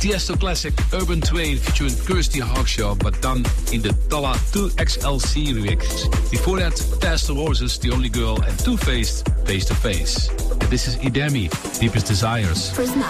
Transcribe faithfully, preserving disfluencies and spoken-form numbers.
Tiesto classic Urban Twain featuring Kirsty Hawkshaw, but done in the Talla two X L C remix. Before that, Pastor Roses, The Only Girl, and Two-Faced, Face to Face. And this is Idemi, Deepest Desires. Prisma.